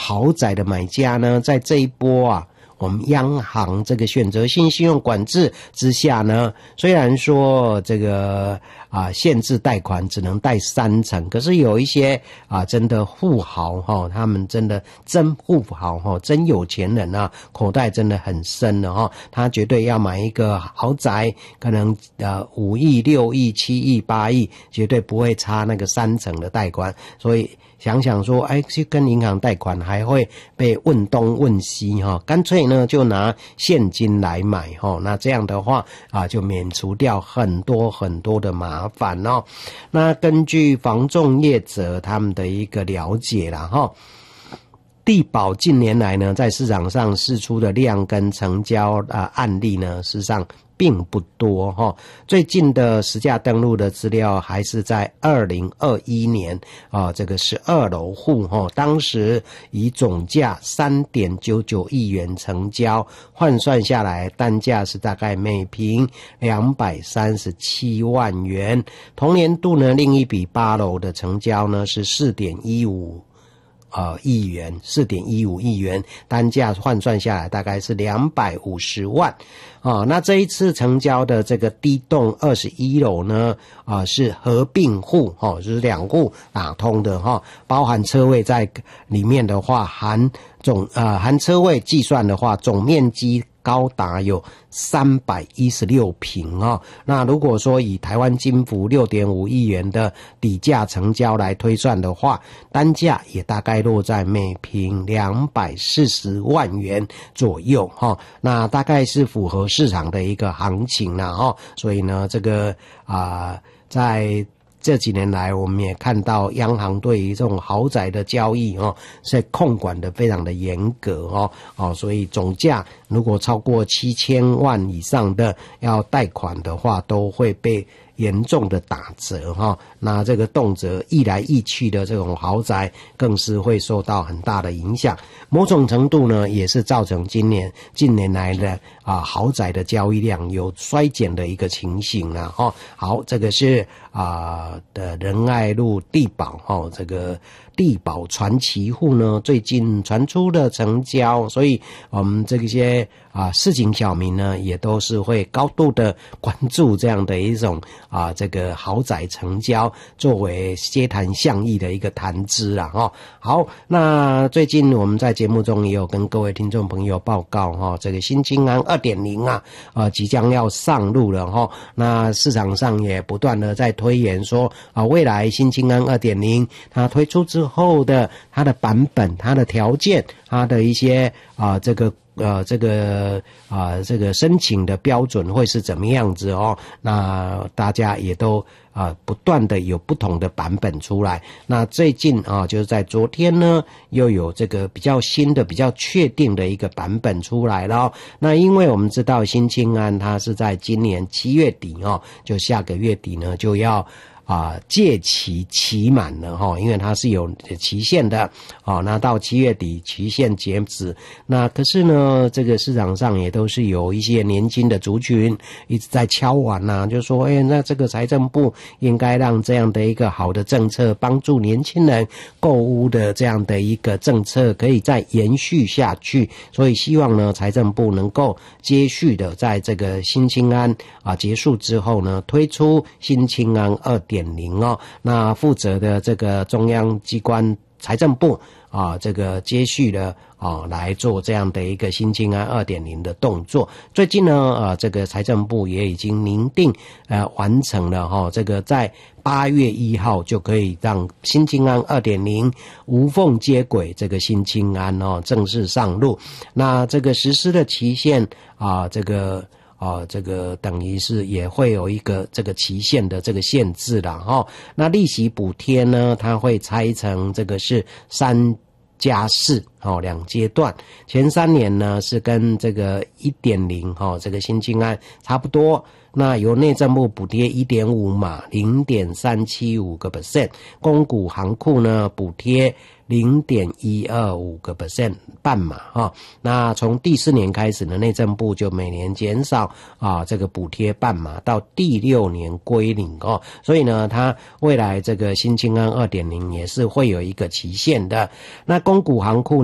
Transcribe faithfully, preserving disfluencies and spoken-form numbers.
豪宅的买家呢，在这一波啊我们央行这个选择性信用管制之下呢，虽然说这个啊限制贷款只能贷三成，可是有一些啊真的富豪哈、哦，他们真的真富豪哈、哦，真有钱人啊，口袋真的很深的哈、哦，他绝对要买一个豪宅，可能呃五亿、六亿、七亿、八亿，绝对不会差那个三成的贷款，所以。想想说，哎，去跟银行贷款还会被问东问西哈，干脆呢就拿现金来买哈，那这样的话啊就免除掉很多很多的麻烦哦。那根据房仲业者他们的一个了解啦哈。地保近年来呢，在市场上释出的量跟成交啊案例呢，事实上并不多哈。最近的实价登录的资料还是在二零二一年啊，这个十二楼户哈，当时以总价 三点九九亿元成交，换算下来单价是大概每平两百三十七万元。同年度呢，另一笔八楼的成交呢是 四点一五呃，亿元 四点一五亿元，单价换算下来大概是两百五十万啊、哦。那这一次成交的这个低栋二十一楼呢，啊、呃、是合并户哦，就是两户打通的哈、哦，包含车位在里面的话，含总呃含车位计算的话，总面积高达有三百一十六坪哦。那如果说以台湾金福 六点五亿元的底价成交来推算的话，单价也大概落在每坪两百四十万元左右哈、哦。那大概是符合市场的一个行情啦哈、哦。所以呢，这个啊、呃、在这几年来，我们也看到央行对于这种豪宅的交易哦，是控管的非常的严格哦哦，所以总价如果超过七千万以上的要贷款的话，都会被严重的打折哈、哦。那这个动辄一来一去的这种豪宅，更是会受到很大的影响。某种程度呢，也是造成今年近年来的啊豪宅的交易量有衰减的一个情形啦哈、哦。好，这个是啊的仁爱路地保哈，这个地保传奇户呢，最近传出的成交，所以我们这些啊市井小民呢，也都是会高度的关注这样的一种啊这个豪宅成交，作为街谈巷议的一个谈资啦哈。好，那最近我们在节目中也有跟各位听众朋友报告哈，这个新青安 二点零 啊，呃即将要上路了哈。那市场上也不断的在推演说啊，未来新青安 二点零 它推出之后的它的版本、它的条件、它的一些啊这个呃这个啊这个申请的标准会是怎么样子哦？那大家也都啊不断的有不同的版本出来。那最近啊就是在昨天呢，又有这个比较新的、比较确定的一个版本出来了、哦。那因为我们知道新青安它是在今年七月底哦，就下个月底呢就要。啊，届期期满了哈，因为它是有期限的啊。那到七月底期限截止，那可是呢，这个市场上也都是有一些年轻的族群一直在敲碗呐、啊，就说，哎，那这个财政部应该让这样的一个好的政策，帮助年轻人购屋的这样的一个政策，可以再延续下去。所以希望呢，财政部能够接续的在这个新青安啊结束之后呢，推出新青安二点零哦，那负责的这个中央机关财政部啊，这个接续的啊来做这样的一个新青安 二点零 的动作。最近呢，呃，这个财政部也已经拟定呃完成了哈、哦，这个在八月一号就可以让新青安 二点零 无缝接轨这个新青安哦正式上路。那这个实施的期限啊，这个。哦，这个等于是也会有一个这个期限的这个限制啦哈、哦。那利息补贴呢，它会拆成这个是三加四哦两阶段，前三年呢是跟这个 一点零 哦这个新青安差不多。那由内政部补贴 一点五 码 零点三七五个 percent， 公股行库呢补贴 零点一二五个 percent 半码哈。那从第四年开始呢，内政部就每年减少啊这个补贴半码，到第六年归零哦。所以呢，它未来这个新青安 二点零 也是会有一个期限的。那公股行库